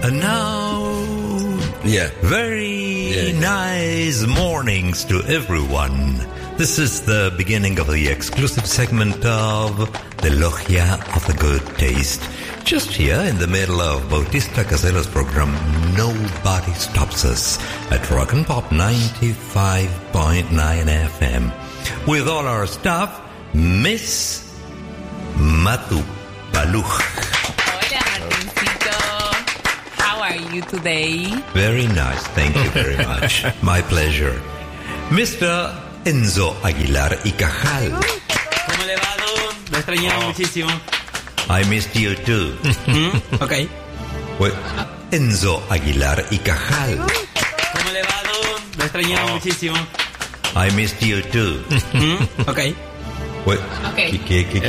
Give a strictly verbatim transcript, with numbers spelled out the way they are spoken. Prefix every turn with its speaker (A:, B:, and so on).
A: And now,
B: Yeah.
A: very
B: Yeah, yeah.
A: nice mornings to everyone. This is the beginning of the exclusive segment of the Logia of the Good Taste. Just here in the middle of Bautista Casella's program, Nobody Stops Us at Rock and Pop ninety-five point nine F M. With all our staff, Miss Matu Paluch.
C: Hola, Martincito. How are you today?
A: Very nice, thank you very much. My pleasure. Mister Enzo Aguilar y Cajal.
D: ¿Cómo le va, Don? Lo extrañaba muchísimo.
A: I missed you too.
D: ¿Mm? Ok.
A: Well, Enzo Aguilar y Cajal.
D: ¿Cómo le va, Don? Lo extrañaba muchísimo.
A: I missed you too.
D: ¿Mm? Ok.
A: Well,
C: Okay.
A: ¿qué- qué- qué-